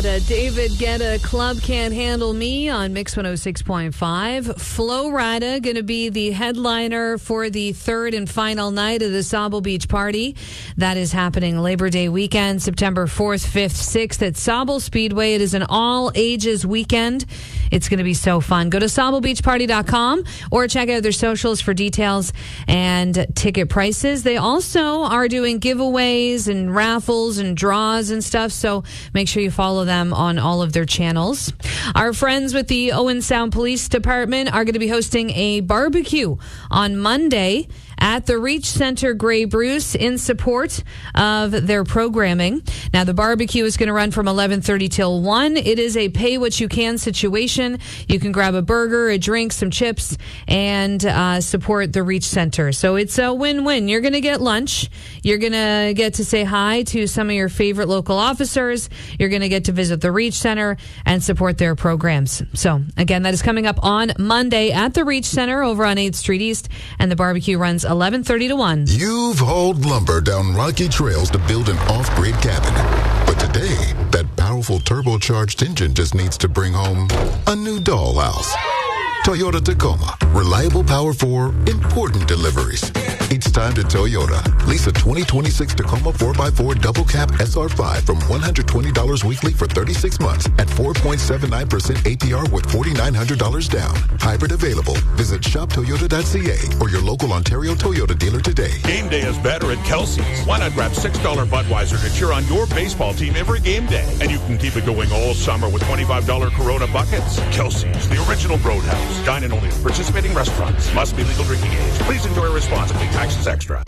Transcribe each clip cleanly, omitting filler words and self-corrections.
Guetta, David Guetta, Club Can't Handle Me on Mix 106.5. Flo Rida going to be the headliner for the third and final night of the Sauble Beach Party. That is happening Labor Day weekend, September 4th, 5th, 6th at Sauble Speedway. It is an all-ages weekend. It's going to be so fun. Go to SaubleBeachParty.com or check out their socials for details and ticket prices. They also are doing giveaways and raffles and draws and stuff, so make sure you follow them on all of their channels. Our friends with the Owen Sound Police Department are going to be hosting a barbecue on Monday at the Reach Center Grey Bruce in support of their programming. Now, the barbecue is going to run from 11:30 till 1. It is a pay-what-you-can situation. You can grab a burger, a drink, some chips, and support the Reach Center. So it's a win-win. You're going to get lunch. You're going to get to say hi to some of your favorite local officers. You're going to get to visit the Reach Center and support their programs. So, again, that is coming up on Monday at the Reach Center over on 8th Street East, and the barbecue runs 11:30 to 1. You've hauled lumber down rocky trails to build an off-grid cabin. But today, that powerful turbocharged engine just needs to bring home a new dollhouse. Toyota Tacoma. Reliable power for important deliveries. It's time to Toyota. Lease a 2026 Tacoma 4x4 double cab SR5 from $120 weekly for 36 months at 4.79% APR with $4,900 down. Hybrid available. Visit shoptoyota.ca or your local Ontario Toyota dealer today. Game day is better at Kelsey's. Why not grab $6 Budweiser to cheer on your baseball team every game day? And you can keep it going all summer with $25 Corona buckets. Kelsey's, the original Roadhouse. Dine in only at participating restaurants. Must be legal drinking age. Please enjoy responsibly. Taxes extra.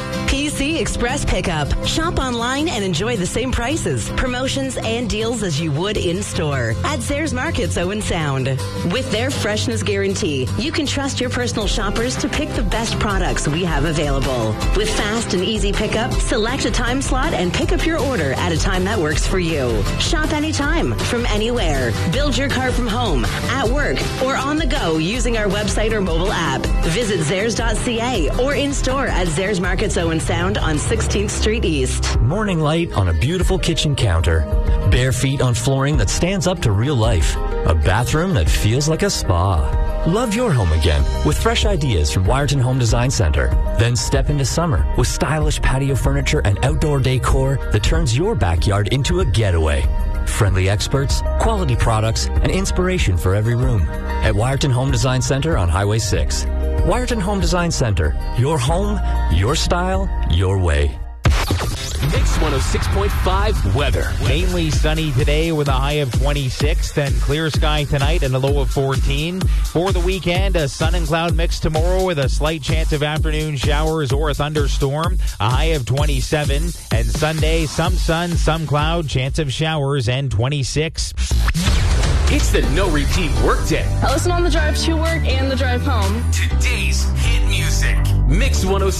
PC Express Pickup. Shop online and enjoy the same prices, promotions, and deals as you would in-store at Zehrs Markets Owen Sound. With their freshness guarantee, you can trust your personal shoppers to pick the best products we have available. With fast and easy pickup, select a time slot and pick up your order at a time that works for you. Shop anytime, from anywhere. Build your cart from home, at work, or on the go using our website or mobile app. Visit Zehrs.ca or in-store at Zehrs Markets Owen Sound on 16th Street East. Morning light on a beautiful kitchen counter. Bare feet on flooring that stands up to real life. A bathroom that feels like a spa. Love your home again with fresh ideas from Wiarton Home Design Center. Then step into summer with stylish patio furniture and outdoor decor that turns your backyard into a getaway. Friendly experts, quality products, and inspiration for every room. At Wiarton Home Design Center on Highway 6. Wiarton Home Design Center. Your home, your style, your way. Mix 106.5 weather. Mainly sunny today with a high of 26, then clear sky tonight and a low of 14. For the weekend, a sun and cloud mix tomorrow with a slight chance of afternoon showers or a thunderstorm, a high of 27. And Sunday, some sun, some cloud, chance of showers, and 26. It's the no repeat workday. I listen on the drive to work and the drive home. Today's hit music. Mix 106.